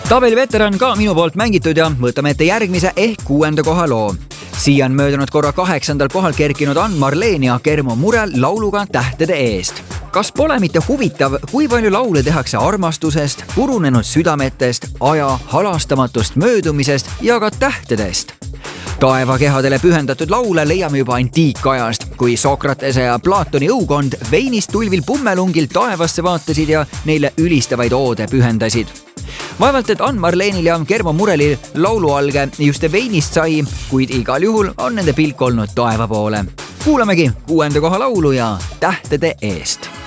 tabeli veteran ka minu poolt mängitud ja võtame ette järgmise ehk 6. koha loo. Siia on möödunud korra 8. kohal kerkinud Ann-Marleen ja Germo Murel lauluga Tähtede eest. Kas pole mitte huvitav, kui palju laule tehakse armastusest, purunenud südametest, aja halastamatust möödumisest ja ka tähtedest? Taevakehadele pühendatud laule leiame juba antiikajast, kui Sokratese ja Platoni õukond veinist tulvil pummelungil taevasse vaatasid ja neile ülistavaid oode pühendasid. Vaevalt, et Ann-Marleenil ja Germo Murelil laulualge just veinist sai, kuid igal juhul on nende pilk olnud taeva poole. Kuulamegi 6. koha laulu ja Tähtede eest.